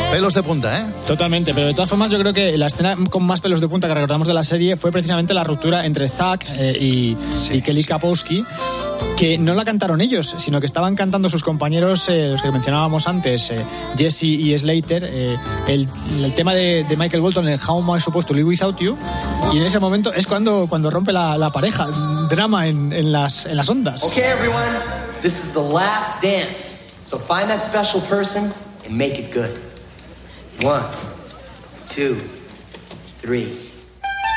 Pelos de punta, ¿eh? Totalmente, pero de todas formas yo creo que la escena con más pelos de punta que recordamos de la serie fue precisamente la ruptura entre Zack y Kelly Kapowski, que no la cantaron ellos, sino que estaban cantando sus compañeros, los que mencionábamos antes, Jesse y Slater, el tema de Michael Bolton, el How Am I Supposed to Live Without You, y en ese momento es cuando rompe la pareja, drama en las ondas. Okay, everyone, this is the last dance, so find that special person and make it good. 1, 2, 3